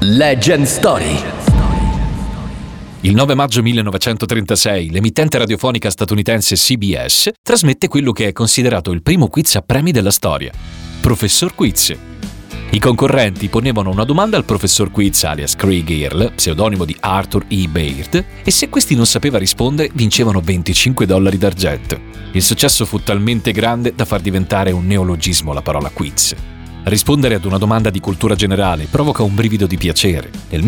Legend Story. Il 9 maggio 1936 l'emittente radiofonica statunitense CBS trasmette quello che è considerato il primo quiz a premi della storia, Professor Quiz. I concorrenti ponevano una domanda al Professor Quiz alias Craig Earle, pseudonimo di Arthur E. Baird, e se questi non sapeva rispondere vincevano $25 d'argento. Il successo fu talmente grande da far diventare un neologismo la parola quiz. Rispondere ad una domanda di cultura generale provoca un brivido di piacere. Nel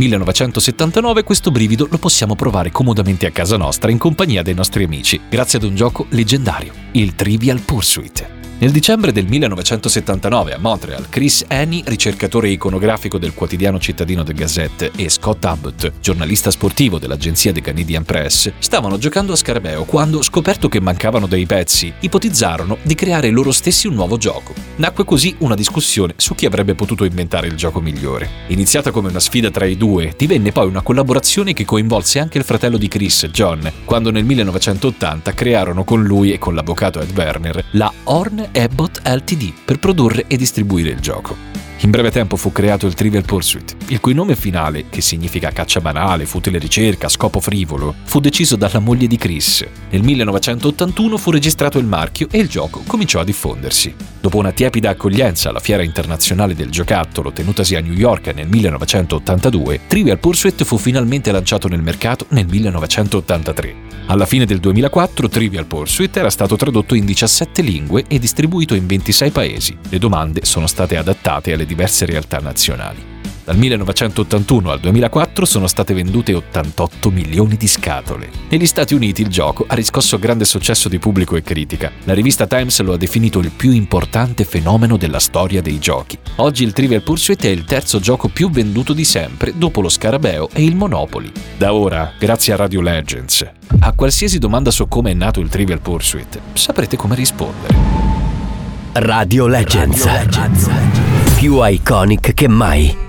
1979 questo brivido lo possiamo provare comodamente a casa nostra in compagnia dei nostri amici, grazie ad un gioco leggendario, il Trivial Pursuit. Nel dicembre del 1979 a Montreal, Chris Haney, ricercatore iconografico del quotidiano cittadino The Gazette, e Scott Abbott, giornalista sportivo dell'agenzia The Canadian Press, stavano giocando a scarabeo quando, scoperto che mancavano dei pezzi, ipotizzarono di creare loro stessi un nuovo gioco. Nacque così una discussione su chi avrebbe potuto inventare il gioco migliore. Iniziata come una sfida tra i due, divenne poi una collaborazione che coinvolse anche il fratello di Chris, John, quando nel 1980 crearono con lui e con l'avvocato Ed Werner la Horn Abbott Ltd. Per produrre e distribuire il gioco. In breve tempo fu creato il Trivial Pursuit, il cui nome finale, che significa caccia banale, futile ricerca, scopo frivolo, fu deciso dalla moglie di Chris. Nel 1981 fu registrato il marchio e il gioco cominciò a diffondersi. Dopo una tiepida accoglienza alla Fiera Internazionale del Giocattolo tenutasi a New York nel 1982, Trivial Pursuit fu finalmente lanciato nel mercato nel 1983. Alla fine del 2004 Trivial Pursuit era stato tradotto in 17 lingue e distribuito in 26 paesi. Le domande sono state adattate alle diverse realtà nazionali. Dal 1981 al 2004 sono state vendute 88 milioni di scatole. Negli Stati Uniti il gioco ha riscosso grande successo di pubblico e critica. La rivista Times lo ha definito il più importante fenomeno della storia dei giochi. Oggi il Trivial Pursuit è il terzo gioco più venduto di sempre, dopo lo Scarabeo e il Monopoly. Da ora, grazie a Radio Legends, a qualsiasi domanda su come è nato il Trivial Pursuit, saprete come rispondere. Radio Legends. Più iconic che mai.